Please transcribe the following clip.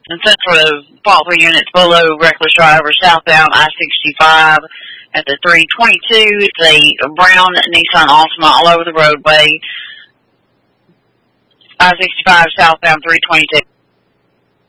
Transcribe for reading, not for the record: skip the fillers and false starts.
in Central Faulkner units below reckless driver southbound I-65 at the 322. It's a brown Nissan Altima all over the roadway. I-65 southbound 322.